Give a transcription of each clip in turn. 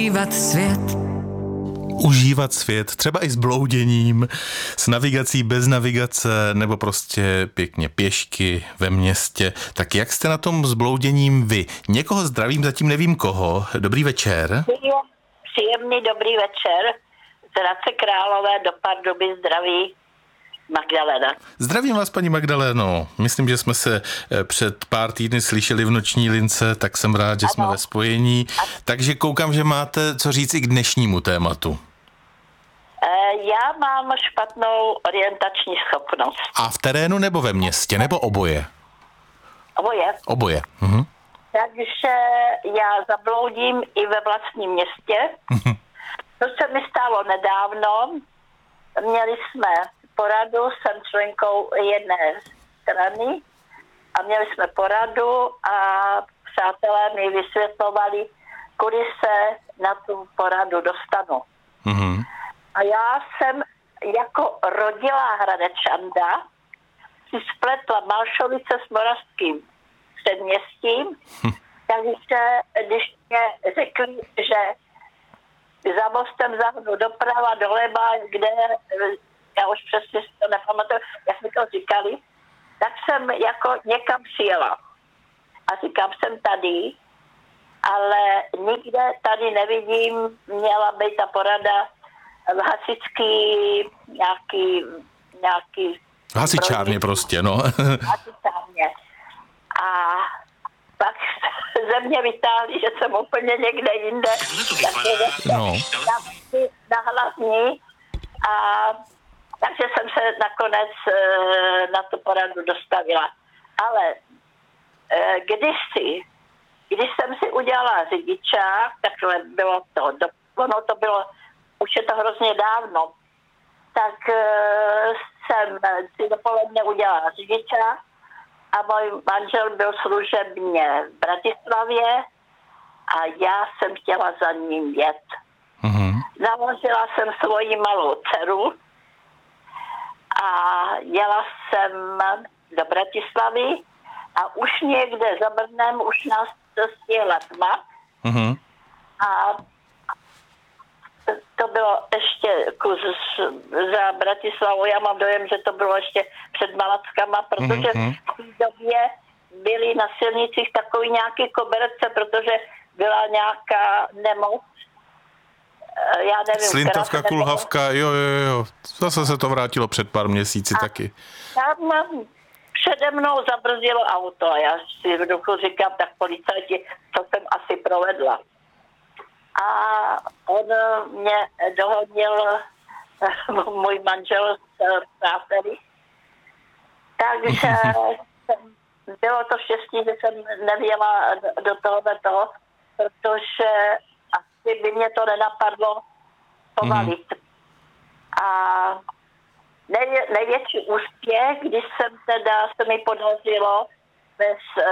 Užívat svět. Užívat svět, třeba i s blouděním, s navigací bez navigace, nebo prostě pěkně pěšky ve městě. Tak jak jste na tom s blouděním vy? Někoho zdravím, zatím nevím koho. Dobrý večer. Příjemný dobrý večer. Z Hradce Králové do Pardubic zdraví Magdalena. Zdravím vás, paní Magdaléno. Myslím, že jsme se před pár týdny slyšeli v noční lince, tak jsem rád, že jsme ve spojení. Takže koukám, že máte co říct i k dnešnímu tématu. Já mám špatnou orientační schopnost. A v terénu nebo ve městě, nebo oboje? Oboje. Oboje. Mhm. Takže já zabloudím i ve vlastním městě. To se mi stalo nedávno. Měli jsme poradu, jsem členkou jedné strany a měli jsme poradu a přátelé mi vysvětlovali, kudy se na tu poradu dostanu. Mhm. A já jsem jako rodilá Hradečanda si spletla Malšovice s Moravským předměstím, takže když mě řekli, že za mostem zahnu doprava, doleva, kde, já už přesně si to nepamatuju, jak mi to říkali, tak jsem jako někam přijela. A říkám, jsem tady, ale nikde tady nevidím, měla být ta porada v hasičský nějaký Hasičárně prostě, no. Hasičárně. A pak ze mě vytáhli, že jsem úplně někde jinde. No. Na hlavní. A takže jsem se nakonec na tu poradu dostavila. Ale když jsem si udělala řidičák, takhle bylo to, ono to bylo, už je to hrozně dávno, tak jsem si dopoledne udělala řidičák a můj manžel byl služebně v Bratislavě a já jsem chtěla za ním jet. Mhm. Založila jsem svoji malou dceru a jela jsem do Bratislavy a už někde za Brnem už nás stihla tma. Mhm. A to bylo ještě kus za Bratislavou. Já mám dojem, že to bylo ještě před Malackama, protože v té době byly na silnicích takový nějaký koberce, protože byla nějaká nemoc. Já nevím. Slintavka, kulhavka, jo. Zase se to vrátilo před pár měsíci taky. Tam přede mnou zabrzdilo auto a já si v duchu říkám, tak policajti, co jsem asi provedla. A on mě dohodnil můj manžel s přáteli. Takže bylo to štěstí, že jsem nevěla do toho, protože asi by mě to nenapadlo povalit. A největší úspěch, když se mi podařilo bez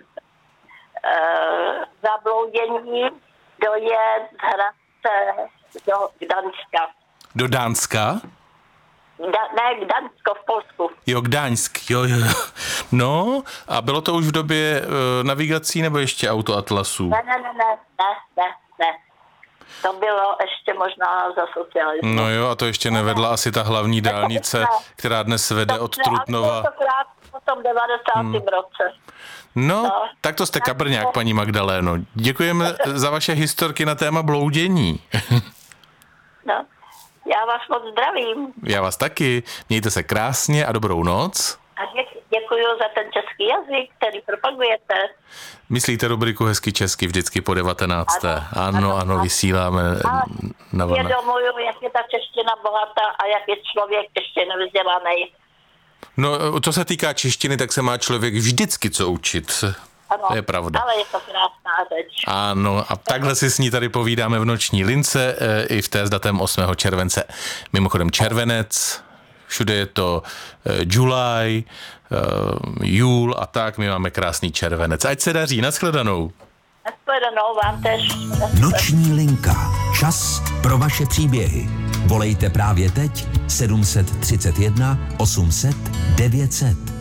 zabloudění dojet z Hradce do Gdaňska. Do Dánska? Ne, Gdaňsko v Polsku. Jo, Gdaňsk, jo. No, a bylo to už v době navigací nebo ještě autoatlasů? Ne. To bylo ještě možná za socialismu. No jo, a to ještě nevedla asi ta hlavní dálnice, která dnes vede od Trutnova. Po tom 90. roce. No, tak to jste kabrňák, paní Magdaléno. Děkujeme za vaše historky na téma bloudění. No, já vás moc zdravím. Já vás taky. Mějte se krásně a dobrou noc. A děkuji za ten český jazyk, který propagujete. Myslíte rubriku Hezky česky vždycky po 19. Ano, vysíláme na vlnách. Vědomuju, jak je ta čeština bohatá a jak je člověk ještě nevzdělaný. No, co se týká češtiny, tak se má člověk vždycky co učit. Ano, to je pravda. Ale je to krásná řeč. Ano, a takhle si s ní tady povídáme v noční lince, i v té s datem 8. července. Mimochodem červenec, všude je to July, júl a tak, my máme krásný červenec. Ať se daří, nashledanou. Nashledanou vám tež. Noční linka. Čas pro vaše příběhy. Volejte právě teď 731 800 900.